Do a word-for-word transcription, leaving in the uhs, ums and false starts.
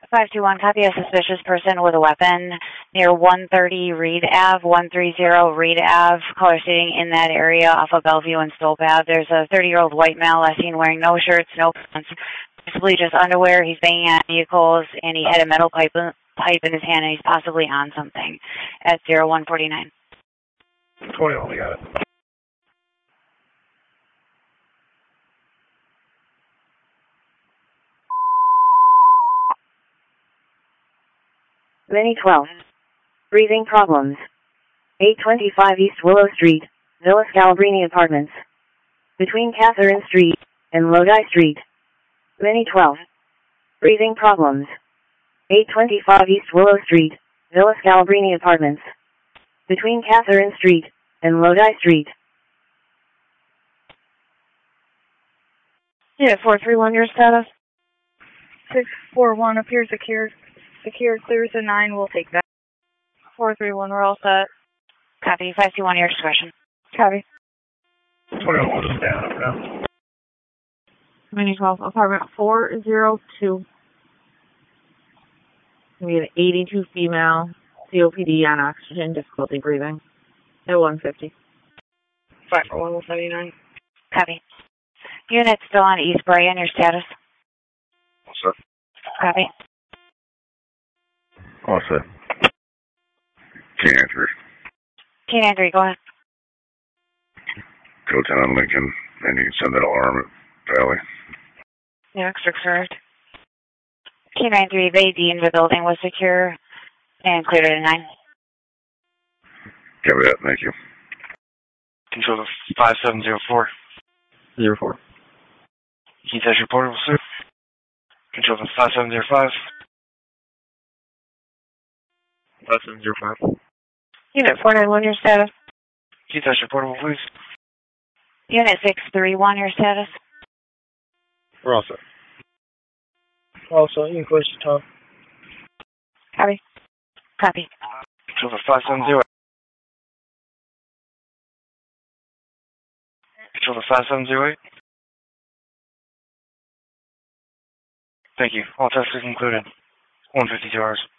five two one, copy a suspicious person with a weapon near one thirty Reed Ave, one thirty Reed Ave, caller stating in that area off of Bellevue and Stolp Ave. There's a thirty-year-old white male last seen wearing no shirts, no pants, basically just underwear. He's banging on vehicles, and he had a metal pipe, pipe in his hand, and he's possibly on something at zero one forty-nine. twenty-one, we got it. Mini twelve. Breathing problems. eight twenty-five East Willow Street, Villa Scalabrini Apartments. Between Catherine Street and Lodi Street. Mini twelve. Breathing problems. eight twenty-five East Willow Street, Villa Scalabrini Apartments. Between Catherine Street and Lodi Street. Yeah, four three one, your status? six four one appears secure. Secure, clears a nine, we'll take that. four three one, we're all set. Copy, five two one, your discretion. Copy. twenty-one is down now. Mini twelve, apartment four zero two. We have an eighty-two female, C O P D on oxygen, difficulty breathing, at one fifty. five four one, seventy-nine. Copy. Unit still on East Bryan, your status? What's up? Copy. All set. King Andrew. King Andrew, go ahead. Go down on Lincoln, and you can send that alarm at Valley. Yeah, correct. King Andrew, they deemed the building was secure and cleared it at nine. Copy that, thank you. Control to five seven zero four. Zero four. Can you touch your portable, sir? Control to five seven zero five. five seven zero five. Unit four nine one, your status? Can you touch your portable, please? Unit six three one, your status? We're all set. Also, you can close the top. Copy. Copy. Control to five seven zero. Control to five seven zero eight. Thank you. All tests are concluded. one fifty-two hours.